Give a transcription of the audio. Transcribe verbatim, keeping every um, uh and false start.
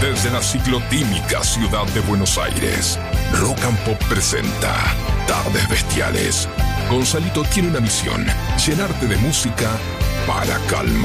Desde la ciclotímica ciudad de Buenos Aires, Rock and Pop presenta Tardes Bestiales. Gonzalito tiene una misión: llenarte de música para calmar